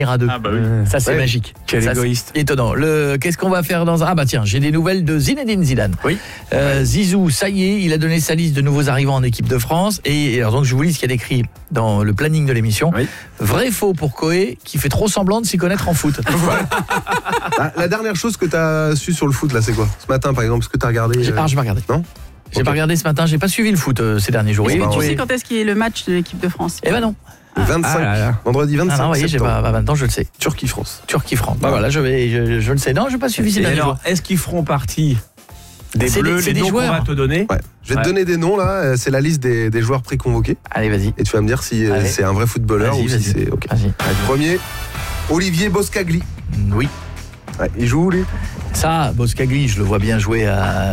à deux. Ah bah oui. Ça c'est Ouais. magique. Quel Ça, égoïste. c'est étonnant. Qu'est-ce qu'on va faire dans un... Ah bah tiens, j'ai des nouvelles de Zinedine Zidane. Oui. Zizou, ça y est, il a donné sa liste de nouveaux arrivants en équipe de France. Et alors donc je vous lis ce qu'il y a écrit dans le planning de l'émission. Oui. Vrai faux pour Koé, qui fait trop semblant de s'y connaître en foot. La dernière chose que tu as su sur le foot, là, c'est quoi? Ce matin, par exemple, ce que tu as regardé J'ai pas regardé. Non. J'ai Ok. pas regardé ce matin, j'ai pas suivi le foot ces derniers jours. Oui, Et bah, Tu oui. sais quand est-ce qu'il y a le match de l'équipe de France? Eh ben non. Le 25, Ah là là. vendredi 25 Ah non, vous voyez, j'ai septembre. pas, maintenant je le sais. Turquie-France. Turquie-France. Bah voilà, je le sais. Non, j'ai pas suivi ces Et derniers jours. alors, est-ce qu'ils feront partie des C'est bleus, des- c'est les des noms qu'on joueurs. va te donner? Ouais. Je vais te Ouais. donner des noms, là. C'est la liste des joueurs préconvoqués. Allez, vas-y. Et tu vas me dire si Allez. c'est un vrai footballeur Vas-y, ou si vas-y. c'est... ok. Vas-y. Premier, Olivier Boscagli. Oui. Ouais, il joue où, lui? Ça, Boscagli, je le vois bien jouer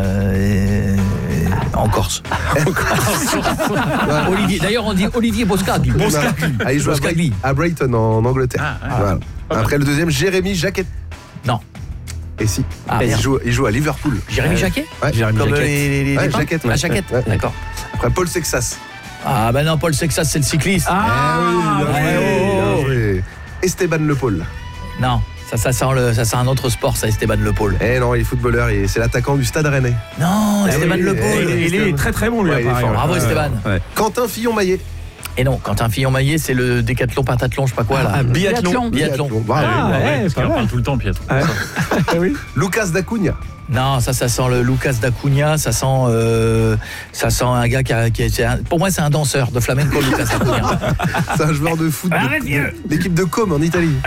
en Corse. Olivier, d'ailleurs, on dit Olivier Boscagli. Ah, il joue Boscagli. à Brighton, en Angleterre. Voilà. Après, le deuxième, Jérémy Jacquet. Non. Et si, Ah, il merde. joue à Liverpool. Jérémy Jacquet Ouais. Jérémy Comme Jacquet. les Ouais, pains Jacquet, ouais. Ah, Jacquet, Ouais. d'accord. Après, Paul Sexas. Ah, ben non, Paul Sexas, c'est le cycliste. Ah, bien ouais. joué, bien joué. Esteban Le Paul. Non, ça sent un autre sport, ça, Esteban Le Paul. Eh non, il est footballeur et c'est l'attaquant du Stade Rennais. Non, Esteban oui, Le Paul. eh, Il est très très bon, lui, Ouais, il est apparemment. fort. Bravo, Esteban. Ouais. Quentin Fillon-Maillet. Et non, quand un Fillon Maillet, c'est le décathlon, pentathlon, je sais pas quoi, là. Ah, biathlon. Biathlon. Bravo. Ah, ouais, Parce pas qu'il en mal. parle tout le temps, Pietro. Oui. Lucas Dacunha. Non, ça sent le Lucas Dacunha, ça sent un gars pour moi, c'est un danseur de flamenco, Lucas Dacunha. C'est un joueur de foot. Arrête, vieux. L'équipe de Com en Italie.